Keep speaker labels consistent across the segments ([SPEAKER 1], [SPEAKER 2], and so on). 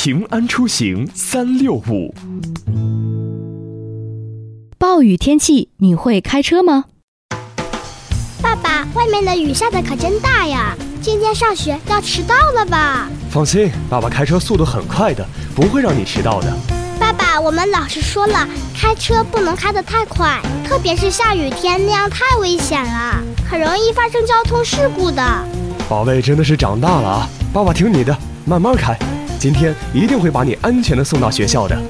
[SPEAKER 1] 平安出行365。
[SPEAKER 2] 暴雨天气，你会开车吗？
[SPEAKER 3] 爸爸，外面的雨下的可真大呀，今天上学要迟到了吧？
[SPEAKER 1] 放心，爸爸开车速度很快的，不会让你迟到的。
[SPEAKER 3] 爸爸，我们老师说了，开车不能开得太快，特别是下雨天，那样太危险了，很容易发生交通事故的。
[SPEAKER 1] 宝贝真的是长大了啊，爸爸听你的，慢慢开，今天一定会把你安全的送到学校的。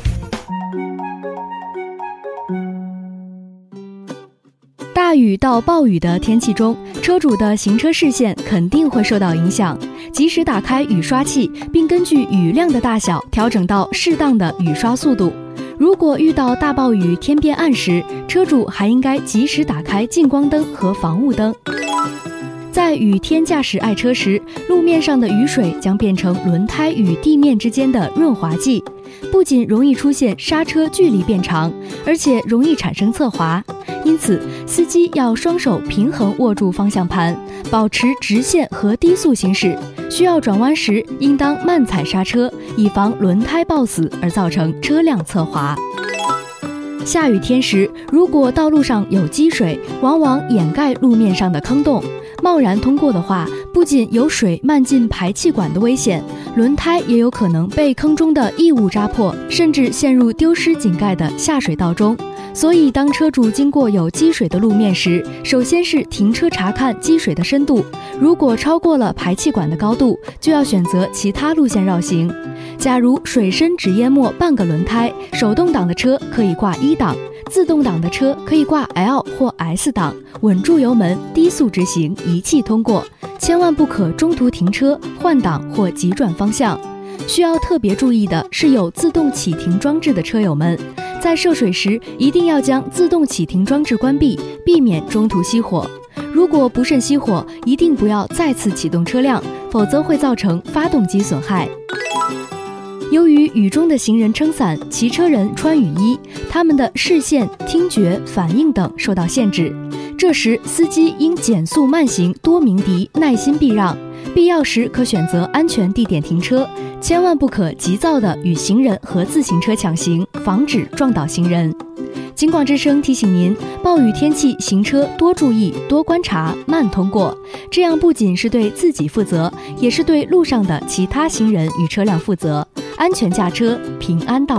[SPEAKER 2] 大雨到暴雨的天气中，车主的行车视线肯定会受到影响。及时打开雨刷器，并根据雨量的大小调整到适当的雨刷速度。如果遇到大暴雨天变暗时，车主还应该及时打开近光灯和防雾灯。在雨天驾驶爱车时，路面上的雨水将变成轮胎与地面之间的润滑剂，不仅容易出现刹车距离变长，而且容易产生侧滑。因此，司机要双手平衡握住方向盘，保持直线和低速行驶。需要转弯时，应当慢踩刹车，以防轮胎抱死而造成车辆侧滑。下雨天时，如果道路上有积水，往往掩盖路面上的坑洞，贸然通过的话，不仅有水漫进排气管的危险，轮胎也有可能被坑中的异物扎破，甚至陷入丢失井盖的下水道中。所以当车主经过有积水的路面时，首先是停车查看积水的深度，如果超过了排气管的高度，就要选择其他路线绕行。假如水深只淹没半个轮胎，手动挡的车可以挂1档，自动挡的车可以挂 L 或 S 档，稳住油门，低速直行，一气通过，千万不可中途停车、换挡或急转方向。需要特别注意的是，有自动启停装置的车友们，在涉水时一定要将自动启停装置关闭，避免中途熄火。如果不慎熄火，一定不要再次启动车辆，否则会造成发动机损害。由于雨中的行人撑伞，骑车人穿雨衣，他们的视线、听觉、反应等受到限制。这时，司机应减速慢行，多鸣笛，耐心避让。必要时可选择安全地点停车，千万不可急躁地与行人和自行车抢行，防止撞倒行人。京广之声提醒您，暴雨天气行车多注意、多观察、慢通过，这样不仅是对自己负责，也是对路上的其他行人与车辆负责。安全驾车，平安到